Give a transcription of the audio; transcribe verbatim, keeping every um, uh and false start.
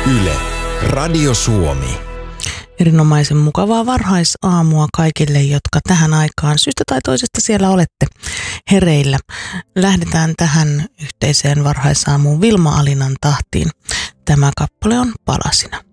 Yle, Radio Suomi. Erinomaisen mukavaa varhaisaamua kaikille, jotka tähän aikaan syystä tai toisesta siellä olette hereillä. Lähdetään tähän yhteiseen varhaisaamuun Vilma Alinan tahtiin. Tämä kappale on Palasina.